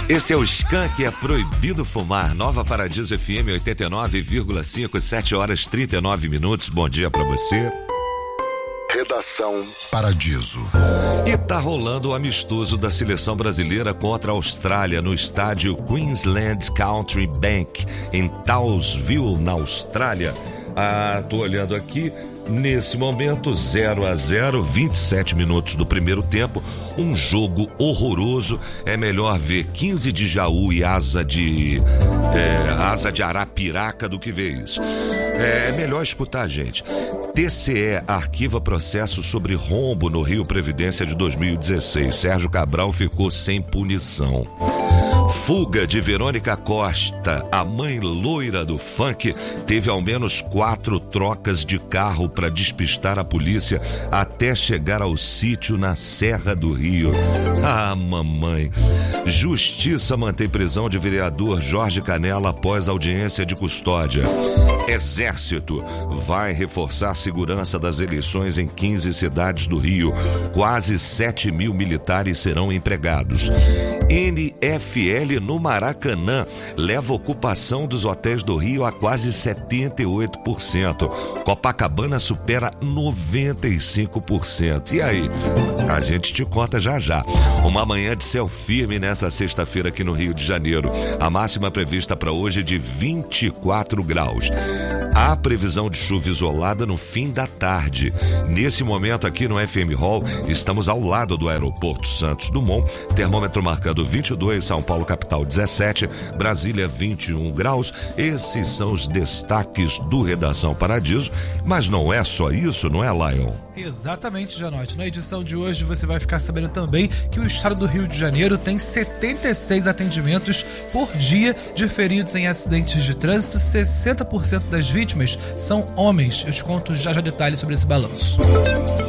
Esse é o Skank, é proibido fumar. Nova Paradiso FM 89,5, 7 horas 39 minutos. Bom dia pra você. Redação Paradiso. E tá rolando o amistoso da seleção brasileira contra a Austrália no estádio Queensland Country Bank, em Townsville, na Austrália. Tô olhando aqui. Nesse momento, 0-0, 27 minutos do primeiro tempo, um jogo horroroso. É melhor ver 15 de Jaú e asa de Arapiraca do que ver isso. É melhor escutar, gente. TCE arquiva processo sobre rombo no Rio Previdência de 2016. Sérgio Cabral ficou sem punição. Fuga de Verônica Costa, a mãe loira do funk, teve ao menos 4 trocas de carro para despistar a polícia até chegar ao sítio na Serra do Rio. Ah, mamãe. Justiça mantém prisão de vereador Jorge Canella após audiência de custódia. Exército vai reforçar a segurança das eleições em 15 cidades do Rio. Quase 7 mil militares serão empregados. NFL no Maracanã leva a ocupação dos hotéis do Rio a quase 78%. Copacabana supera 95%. E aí? A gente te conta já já. Uma manhã de céu firme nessa sexta-feira aqui no Rio de Janeiro. A máxima prevista para hoje é de 24 graus. Há previsão de chuva isolada no fim da tarde. Nesse momento aqui no FM Hall, estamos ao lado do aeroporto Santos Dumont, termômetro marcando 22, São Paulo capital 17, Brasília 21 graus. Esses são os destaques do Redação Paradiso, mas não é só isso, não é, Lion? Exatamente, Janote. Na edição de hoje você vai ficar sabendo também que o estado do Rio de Janeiro tem 76 atendimentos por dia de feridos em acidentes de trânsito. 60% das vítimas são homens. Eu te conto já detalhes sobre esse balanço.